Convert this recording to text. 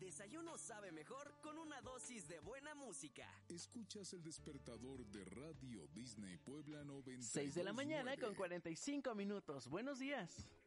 desayuno sabe mejor con una dosis de buena música. Escuchas el despertador de Radio Disney Puebla 92.9. 6 de la mañana con 45 minutos. Buenos días.